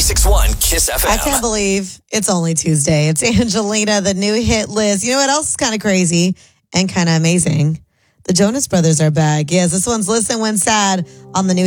96.1 Kiss FM. I can't believe it's only Tuesday. It's Angelina, the new hit Liz. You know what else is kind of crazy and kind of amazing? The Jonas Brothers are back. Yes, this one's Listen When Sad on the new